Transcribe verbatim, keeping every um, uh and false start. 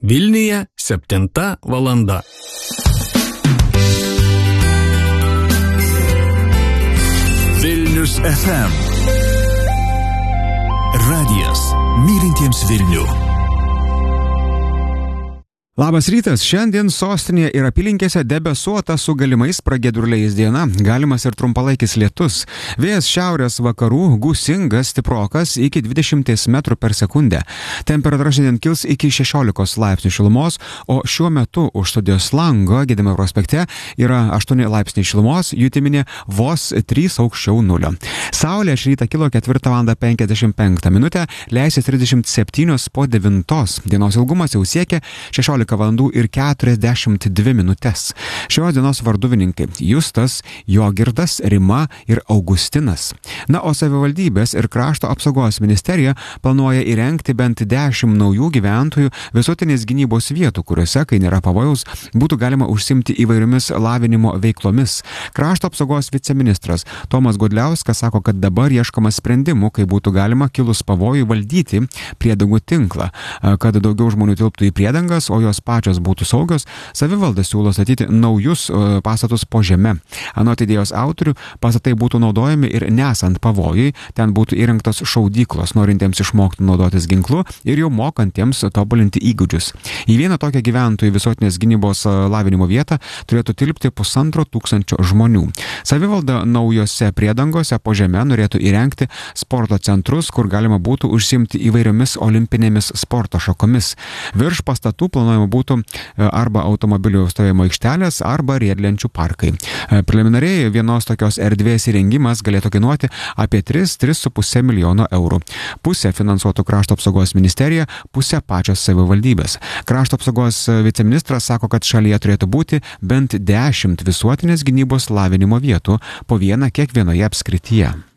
Vilniuje septinta valanda. Vilnius F M. Radijas mylintiems Vilnių. Labas rytas, šiandien sostinėje ir apylinkėse debesuota su galimais pragiedruliais diena, galimas ir trumpalaikis lietus. Vėjas šiaurės vakarų, gūsingas, stiprokas iki dvidešimt metrų per sekundę. Temperatūra šiandien kils iki šešiolikos laipsnių šilumos, o šiuo metu už studijos lango Gedimino prospekte yra aštuoni laipsniai šilumos, jutiminė vos trys aukščiau nulio. Saulė šį rytą kilo ketvirtą valandą penkiasdešimt penktą minutę, leisis trisdešimt septynios po devintos. Dienos ilgumas jau siekia šešiolika valandų ir keturiasdešimt dvi minutės. Šios dienos varduvininkai Justas, Jogirdas, Rima ir Augustinas. Na, o savivaldybės ir krašto apsaugos ministerija planuoja įrengti bent dešimt naujų gyventojų visuotinės gynybos vietų, kuriuose, kai nėra pavojaus, būtų galima užsimti įvairiomis lavinimo veiklomis. Krašto apsaugos viceministras Tomas Godliauskas sako, kad dabar ieškoma sprendimų, kai būtų galima kilus pavojui valdyti priedangų tinklą, kad daugiau žmonių tilptų į priedangas, o jos pačios būtų saugios. Savivalda siūlo statyti naujus pastatus po žeme. Anot idėjos autorių, pastatai būtų naudojami ir nesant pavojui, ten būtų įrengtos šaudyklos, norintiems išmokti naudotis ginklu ir jau mokantiems tobulinti įgūdžius. Į vieną tokią gyventojų visuotinės gynybos lavinimo vietą turėtų tilpti pusantro tūkstančio žmonių. Savivalda naujose priedangose po žeme norėtų įrengti sporto centrus, kur galima būtų užsiimti įvairiomis olimpinėmis sporto šakomis. Virš pastatų planuojama būtų arba automobilių stovėjimo aikštelės, arba riedlenčių parkai. Preliminariai vienos tokios erdvės įrengimas galėtų kainuoti apie tris - tris su puse milijono eurų. Pusę finansuotų krašto apsaugos ministerija, pusę pačios savivaldybės. Krašto apsaugos viceministras sako, kad šalyje turėtų būti bent dešimt visuotinės gynybos lavinimo vietų, po vieną kiekvienoje apskrityje.